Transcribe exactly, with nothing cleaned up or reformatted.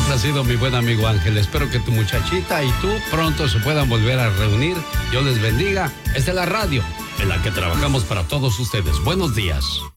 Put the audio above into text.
complacido, mi buen amigo Ángel. Espero que tu muchachita y tú pronto se puedan volver a reunir. Dios les bendiga. Esta es la radio en la que trabajamos para todos ustedes. Buenos días.